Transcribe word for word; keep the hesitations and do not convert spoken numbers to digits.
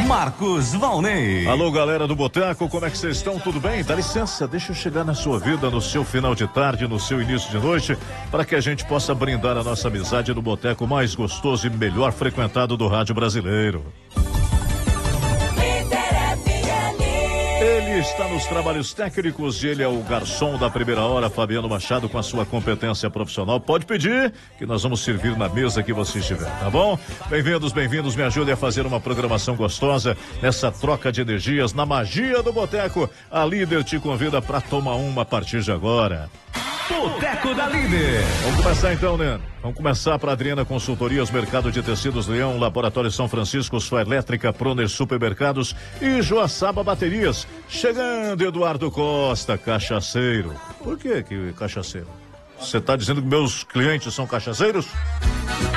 Marcos Valnei. Alô, galera do Boteco, como é que vocês estão? Tudo bem? Dá licença, deixa eu chegar na sua vida, no seu final de tarde, no seu início de noite, para que a gente possa brindar a nossa amizade no boteco mais gostoso e melhor frequentado do rádio brasileiro. Ele está nos trabalhos técnicos, ele é o garçom da primeira hora, Fabiano Machado, com a sua competência profissional. Pode pedir que nós vamos servir na mesa que você estiver, tá bom? Bem-vindos, bem-vindos, me ajudem a fazer uma programação gostosa nessa troca de energias, na magia do Boteco. A Líder te convida para tomar uma a partir de agora. Boteco da Líder. Vamos começar então, né? Vamos começar para Adriana Consultorias, Mercado de Tecidos Leão, Laboratório São Francisco, Sua Elétrica, Proner Supermercados e Joaçaba Baterias. Chegando Eduardo Costa, cachaceiro. Por que que cachaceiro? Você está dizendo que meus clientes são cachaceiros?